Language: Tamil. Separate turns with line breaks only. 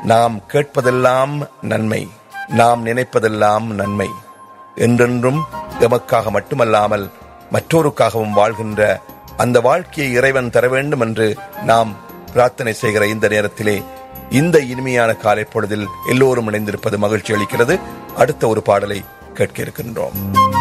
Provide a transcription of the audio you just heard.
நாம் கேட்பதெல்லாம் நன்மை, நாம் நினைப்பதெல்லாம் நன்மை, என்றென்றும் எமக்காக மட்டுமல்லாமல் மற்றோருக்காகவும் வாழ்கின்ற அந்த வாழ்க்கையை இறைவன் தர வேண்டும் என்று நாம் பிரார்த்தனை செய்கிற இந்த நேரத்திலே, இந்த இனிமையான காலை பொழுதில் எல்லோரும் இணைந்திருப்பது மகிழ்ச்சி அளிக்கிறது. அடுத்த ஒரு பாடலை கேட்க இருக்கின்றோம்.